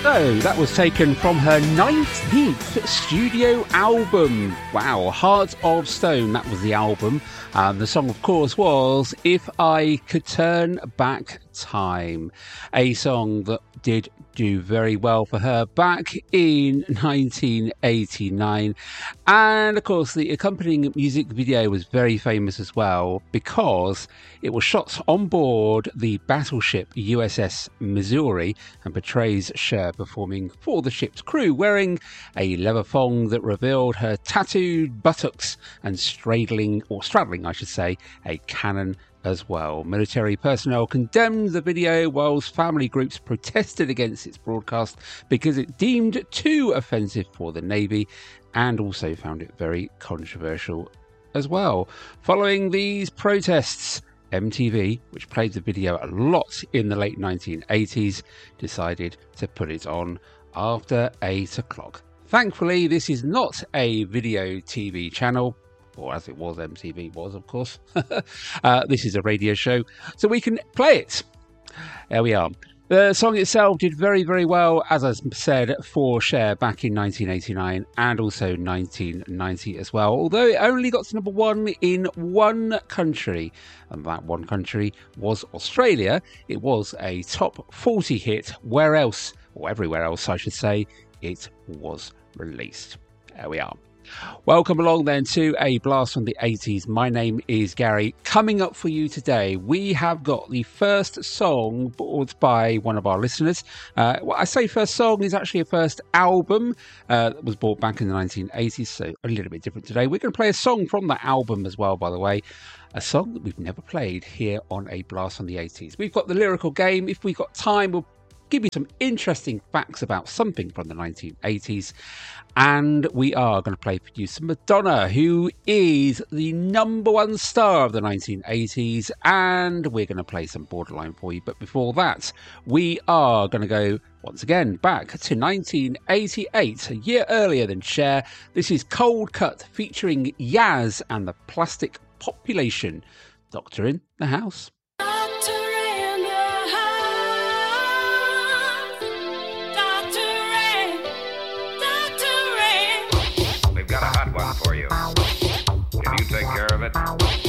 So that was taken from her 19th studio album. Wow, Heart of Stone, that was the album. The song, of course, was If I Could Turn Back Time, a song that did do very well for her back in 1989. And of course, the accompanying music video was very famous as well because it was shot on board the battleship USS Missouri and portrays Cher performing for the ship's crew wearing a leather thong that revealed her tattooed buttocks and straddling, I should say, a cannon as well. Military personnel condemned the video whilst family groups protested against its broadcast because it deemed too offensive for the Navy and also found it very controversial as well. Following these protests, MTV, which played the video a lot in the late 1980s, decided to put it on after 8 o'clock. Thankfully, this is not a video TV channel, or as it was, MTV was, of course. This is a radio show, so we can play it. There we are. The song itself did very, very well, as I said, for Cher back in 1989 and also 1990 as well, although it only got to number one in one country, and that one country was Australia. It was a top 40 hit where else, or everywhere else I should say, it was released. There we are. Welcome along then to a blast from the 80s. My name is Gary. Coming up for you today, we have got the first song bought by one of our listeners. What I say first song is actually a first album that was bought back in the 1980s, so a little bit different today. We're going to play a song from that album as well, by the way. A song that we've never played here on a blast from the 80s. We've got the lyrical game. If we've got time, we'll give you some interesting facts about something from the 1980s. And we are going to play for you some Madonna, who is the number one star of the 1980s. And we're going to play some Borderline for you. But before that, we are going to go once again back to 1988, a year earlier than Cher. This is Cold Cut featuring Yaz and the Plastic Population. Doctor in the house. For you. Can you take care of it?